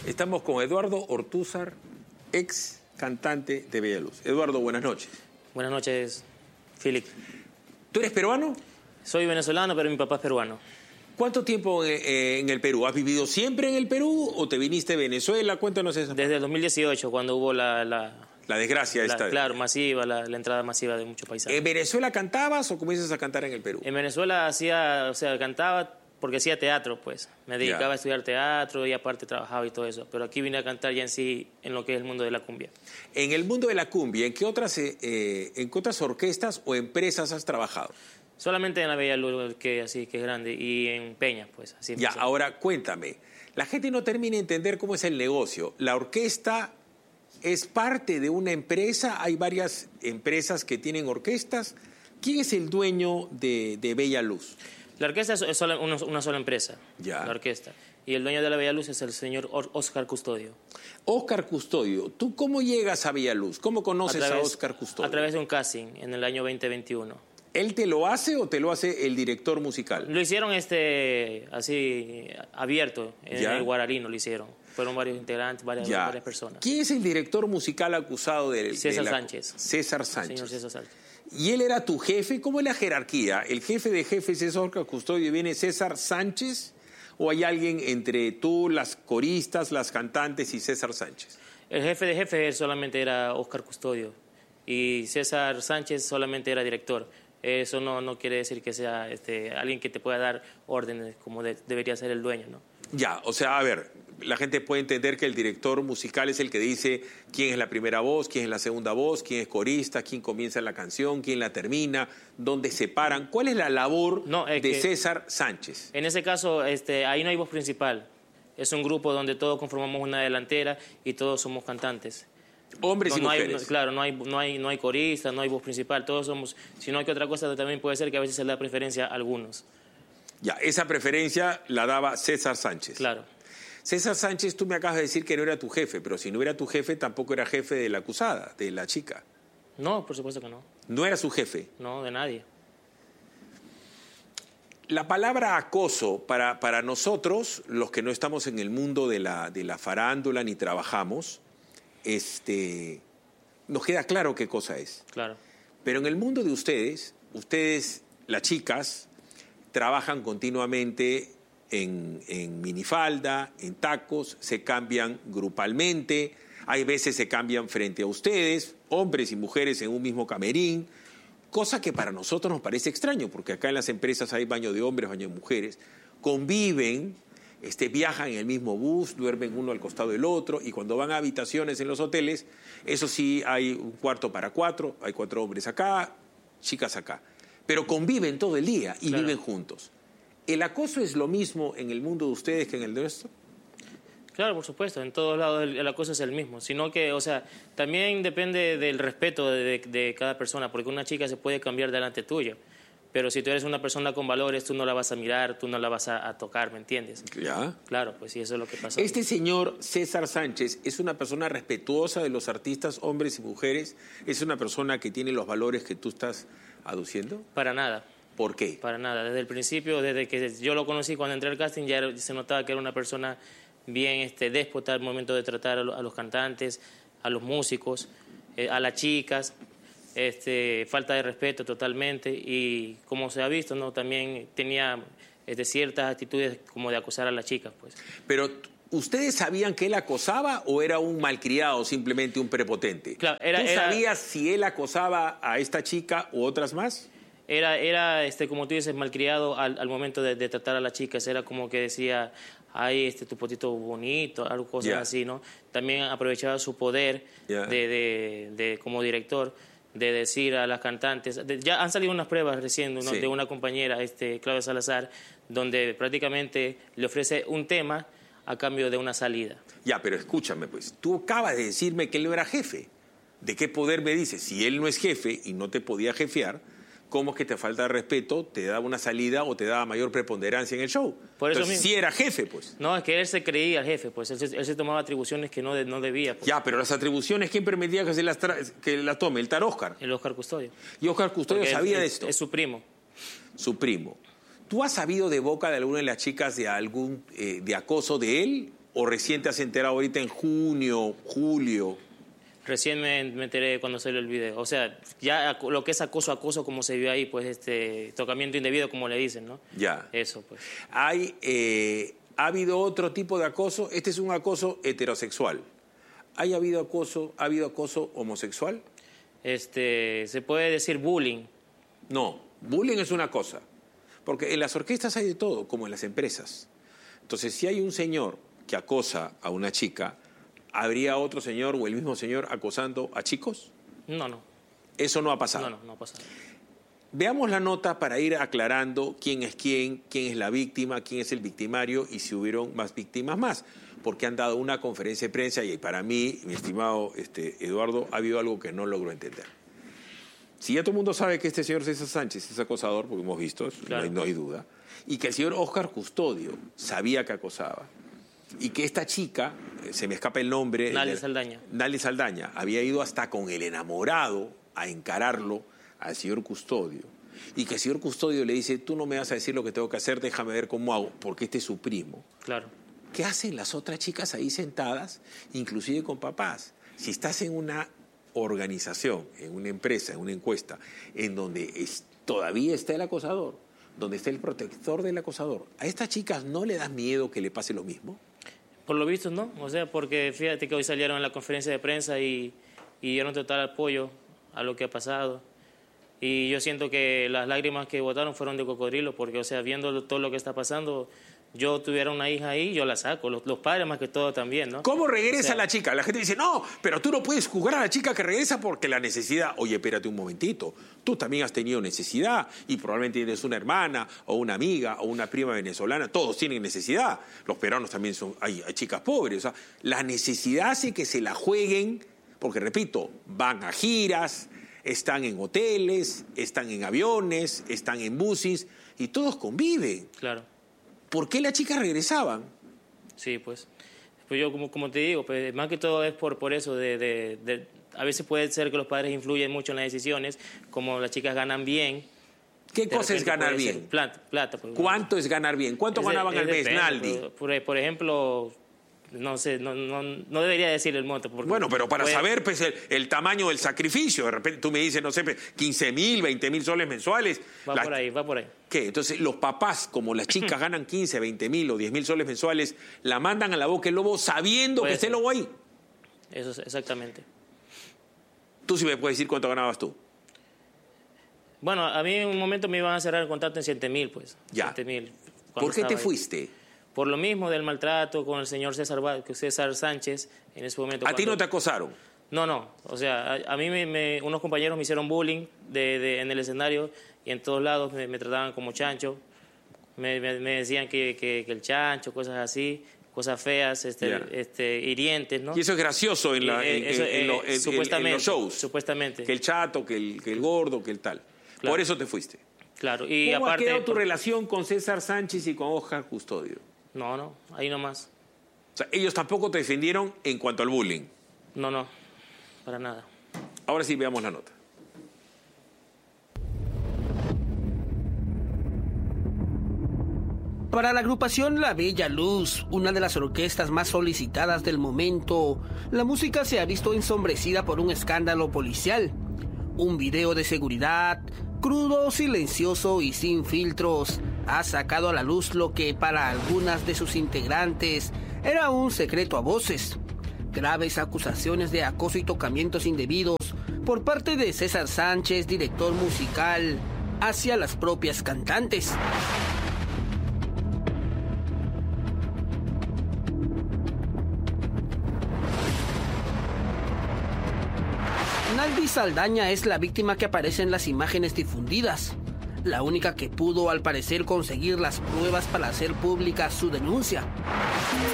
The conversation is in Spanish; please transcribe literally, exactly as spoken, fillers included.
Estamos con Eduardo Ortúzar, ex cantante de Bella Luz. Eduardo, buenas noches. Buenas noches, Philip. ¿Tú eres peruano? Soy venezolano, pero mi papá es peruano. ¿Cuánto tiempo en, en el Perú? ¿Has vivido siempre en el Perú o te viniste de Venezuela? Cuéntanos eso. Desde el dos mil dieciocho, cuando hubo la... La, la desgracia la, esta. Claro, masiva, la, la entrada masiva de muchos paisanos. ¿En Venezuela cantabas o comienzas a cantar en el Perú? En Venezuela hacía, o sea, cantaba porque hacía teatro, pues. Me dedicaba yeah. a estudiar teatro y aparte trabajaba y todo eso. Pero aquí vine a cantar ya en sí en lo que es el mundo de la cumbia. En el mundo de la cumbia, ¿en qué otras, eh, en qué otras orquestas o empresas has trabajado? Solamente en la Bella Luz, que así que es grande, y en Peña, pues. Así ya, ahora cuéntame. La gente no termina de entender cómo es el negocio. La orquesta es parte de una empresa, hay varias empresas que tienen orquestas. ¿Quién es el dueño de, de Bella Luz? La orquesta es sola, una, una sola empresa, ya. La orquesta. Y el dueño de la Bella Luz es el señor Oscar Custodio. Oscar Custodio, ¿tú cómo llegas a Bella Luz? ¿Cómo conoces a, través, a Oscar Custodio? A través de un casting en el año veinte veintiuno. ¿Él te lo hace o te lo hace el director musical? Lo hicieron este así abierto, en ¿Ya? el Guararino lo hicieron. Fueron varios integrantes, varias, varias personas. ¿Quién es el director musical acusado de César de la... Sánchez. César Sánchez. Señor César Sánchez. ¿Y él era tu jefe? ¿Cómo es la jerarquía? ¿El jefe de jefes es Oscar Custodio y viene César Sánchez? ¿O hay alguien entre tú, las coristas, las cantantes y César Sánchez? El jefe de jefes solamente era Oscar Custodio y César Sánchez solamente era director. Eso no, no quiere decir que sea este, alguien que te pueda dar órdenes como de, debería ser el dueño, ¿no? Ya, o sea, a ver, la gente puede entender que el director musical es el que dice quién es la primera voz, quién es la segunda voz, quién es corista, quién comienza la canción, quién la termina, dónde se paran. ¿Cuál es la labor no, es de César Sánchez? En ese caso, este, ahí no hay voz principal. Es un grupo donde todos conformamos una delantera y todos somos cantantes. Hombres no, y no mujeres. Hay, no, claro, no hay, no, hay, no hay coristas, no hay voz principal, todos somos... Si no hay que otra cosa, también puede ser que a veces se le da preferencia a algunos. Ya, esa preferencia la daba César Sánchez. Claro. César Sánchez, tú me acabas de decir que no era tu jefe, pero si no era tu jefe, tampoco era jefe de la acusada, de la chica. No, por supuesto que no. ¿No era su jefe? No, de nadie. La palabra acoso, para, para nosotros, los que no estamos en el mundo de la, de la farándula ni trabajamos, este, nos queda claro qué cosa es. Claro. Pero en el mundo de ustedes, ustedes, las chicas, trabajan continuamente en, en minifalda, en tacos, se cambian grupalmente, hay veces se cambian frente a ustedes, hombres y mujeres en un mismo camerín, cosa que para nosotros nos parece extraño, porque acá en las empresas hay baño de hombres, baño de mujeres, conviven, este, viajan en el mismo bus, duermen uno al costado del otro, y cuando van a habitaciones en los hoteles, eso sí, hay un cuarto para cuatro, hay cuatro hombres acá, chicas acá. Pero conviven todo el día y claro. viven juntos. ¿El acoso es lo mismo en el mundo de ustedes que en el nuestro? Claro, por supuesto. En todos lados el, el acoso es el mismo. Sino que, o sea, también depende del respeto de, de, de cada persona, porque una chica se puede cambiar delante tuyo. Pero si tú eres una persona con valores, tú no la vas a mirar, tú no la vas a, a tocar, ¿me entiendes? Ya. Claro, pues sí, eso es lo que pasa. Este señor César Sánchez es una persona respetuosa de los artistas, hombres y mujeres. ¿Es una persona que tiene los valores que tú estás aduciendo? Para nada. ¿Por qué? Para nada. Desde el principio, desde que yo lo conocí, cuando entré al casting, ya se notaba que era una persona bien este, déspota al momento de tratar a, lo, a los cantantes, a los músicos, eh, a las chicas. Este, falta de respeto totalmente y como se ha visto, ¿no? También tenía este, ciertas actitudes como de acosar a las chicas, pues. Pero ¿ustedes sabían que él acosaba o era un malcriado, simplemente un prepotente? Claro, era, ¿Tú era, sabías si él acosaba a esta chica u otras más? Era, era este, como tú dices, malcriado al, al momento de, de tratar a las chicas. Era como que decía, ay, este, tu potito bonito, algo cosas yeah. así, ¿no? También aprovechaba su poder yeah. de, de, de, como director, de decir a las cantantes, de, ya han salido unas pruebas recién ¿no? sí. de una compañera, este, Claudia Salazar, donde prácticamente le ofrece un tema a cambio de una salida. Ya, pero escúchame pues, tú acabas de decirme que él no era jefe. ¿De qué poder me dices? Si él no es jefe y no te podía jefear, ¿cómo es que te falta de respeto, te daba una salida o te daba mayor preponderancia en el show? Por eso Entonces, mismo. sí era jefe, pues. No, es que él se creía el jefe, pues. Él se, él se tomaba atribuciones que no, de, no debía. Pues. Ya, pero las atribuciones, ¿quién permitía que se las, que las tome? El tal Oscar. El Oscar Custodio. Y Oscar Custodio Porque sabía es, de es, esto. Es su primo. Su primo. ¿Tú has sabido de boca de alguna de las chicas de algún eh, de acoso de él ¿O recién te has enterado ahorita en junio, julio? Recién me, me enteré cuando salió el video. O sea, ya lo que es acoso, acoso, como se vio ahí, pues este tocamiento indebido, como le dicen, ¿no? Ya. Eso, pues. Hay, eh, ¿Ha habido otro tipo de acoso? Este es un acoso heterosexual. ¿Hay habido acoso, ha habido acoso homosexual? Este, se puede decir bullying. No, bullying es una cosa. Porque en las orquestas hay de todo, como en las empresas. Entonces, si hay un señor que acosa a una chica, ¿habría otro señor o el mismo señor acosando a chicos? No, no. Eso no ha pasado. No, no, no ha pasado. Veamos la nota para ir aclarando quién es quién, quién es la víctima, quién es el victimario y si hubieron más víctimas más. Porque han dado una conferencia de prensa y para mí, mi estimado este, Eduardo, ha habido algo que no logro entender. Si ya todo el mundo sabe que este señor César Sánchez es acosador, porque hemos visto, claro, no, hay, no hay duda, y que el señor Óscar Custodio sabía que acosaba, y que esta chica, se me escapa el nombre... Nali Saldaña. Nali Saldaña, había ido hasta con el enamorado a encararlo al señor Custodio, y que el señor Custodio le dice, tú no me vas a decir lo que tengo que hacer, déjame ver cómo hago, porque este es su primo. Claro. ¿Qué hacen las otras chicas ahí sentadas, inclusive con papás? Si estás en una organización, en una empresa, en una encuesta, en donde es, todavía está el acosador, donde está el protector del acosador, ¿a estas chicas no le da miedo que le pase lo mismo? Por lo visto, no. O sea, porque fíjate que hoy salieron en la conferencia de prensa y, y dieron total apoyo a lo que ha pasado. Y yo siento que las lágrimas que botaron fueron de cocodrilo, porque, o sea, viendo todo lo que está pasando, yo tuviera una hija ahí, yo la saco, los, los padres más que todo también, ¿no? ¿Cómo regresa o sea, la chica? La gente dice, no, pero tú no puedes juzgar a la chica que regresa porque la necesidad... Oye, espérate un momentito, tú también has tenido necesidad y probablemente tienes una hermana o una amiga o una prima venezolana, todos tienen necesidad. Los peruanos también son... Hay, hay chicas pobres, o sea, la necesidad hace que se la jueguen, porque, repito, van a giras, están en hoteles, están en aviones, están en buses y todos conviven. Claro. ¿Por qué las chicas regresaban? Sí, pues. Pues yo, como, como te digo, pues más que todo es por, por eso de, de, de... A veces puede ser que los padres influyen mucho en las decisiones, como las chicas ganan bien. ¿Qué cosa es ganar bien? Plata. plata por ¿Cuánto es ganar bien? ¿Cuánto es ganaban de, al mes, depende, Naldi? Por, por, por ejemplo... No sé, no, no, no debería decir el monto. Porque bueno, pero para puede... saber pues, el, el tamaño del sacrificio, de repente tú me dices, no sé, quince mil, veinte mil soles mensuales. Va la... por ahí, va por ahí. ¿Qué? Entonces los papás, como las chicas ganan quince, veinte mil o diez mil soles mensuales, la mandan a la boca del lobo sabiendo puede que esté el lobo ahí. Eso es exactamente. ¿Tú sí me puedes decir cuánto ganabas tú? Bueno, a mí en un momento me iban a cerrar el contrato en siete mil, pues. Ya. siete mil. ¿Por qué te ahí. fuiste? Por lo mismo del maltrato con el señor César, César Sánchez en ese momento. ¿A cuando... ti no te acosaron? No, no. O sea, a, a mí me, me, unos compañeros me hicieron bullying de, de, en el escenario y en todos lados me, me trataban como chancho. Me, me, me decían que, que, que el chancho, cosas así, cosas feas, este, yeah. este, hirientes, ¿no? Y eso es gracioso en, la, en, eso, en, en, lo, en, supuestamente, en los shows. Supuestamente. Que el chato, que el, que el gordo, que el tal. Claro. Por eso te fuiste. Claro. Y ¿Cómo aparte, ha quedado tu por... relación con César Sánchez y con Óscar Custodio? No, no, ahí nomás. O sea, ellos tampoco te defendieron en cuanto al bullying. No, no, para nada. Ahora sí, veamos la nota. Para la agrupación La Bella Luz, una de las orquestas más solicitadas del momento, la música se ha visto ensombrecida por un escándalo policial. Un video de seguridad, crudo, silencioso y sin filtros, ha sacado a la luz lo que para algunas de sus integrantes era un secreto a voces. Graves acusaciones de acoso y tocamientos indebidos por parte de César Sánchez, director musical, hacia las propias cantantes. Naldi Saldaña es la víctima que aparece en las imágenes difundidas, la única que pudo al parecer conseguir las pruebas para hacer pública su denuncia.